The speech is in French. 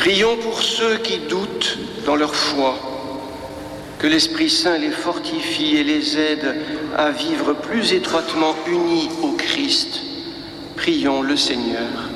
Prions pour ceux qui doutent dans leur foi, que l'Esprit Saint les fortifie et les aide à vivre plus étroitement unis au Christ. Prions le Seigneur.